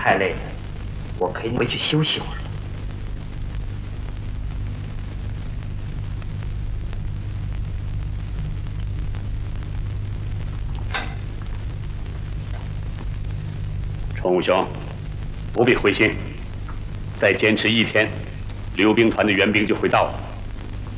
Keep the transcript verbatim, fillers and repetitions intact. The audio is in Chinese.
太累了，我陪你回去休息会儿。 崇武兄，不必灰心，再坚持一天，溜兵团的援兵就会到了。